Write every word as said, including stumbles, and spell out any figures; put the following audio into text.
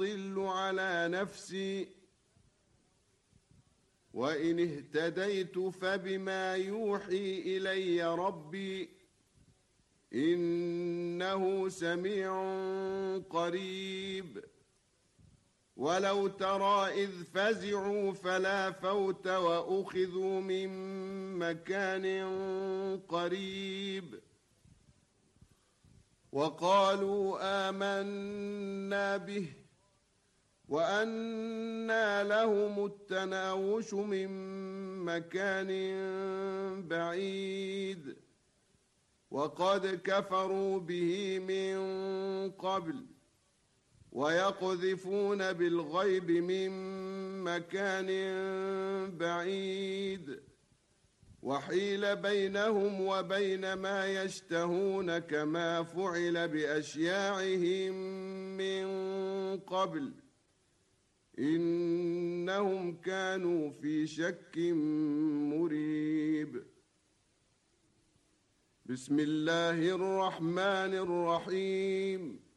أضل على نفسي وإن اهتديت فبما يوحي إلي ربي إنه سميع قريب. ولو ترى إذ فزعوا فلا فوت وأخذوا من مكان قريب وقالوا آمنا به وأنى لهم التناوش من مكان بعيد وقد كفروا به من قبل ويقذفون بالغيب من مكان بعيد وحيل بينهم وبين ما يشتهون كما فعل بأشياعهم من قبل إنهم كانوا في شك مريب. بسم الله الرحمن الرحيم.